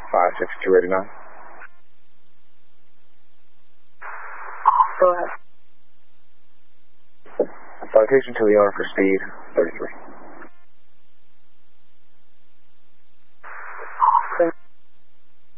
56289. Go ahead. Citation to the owner for speed, 33.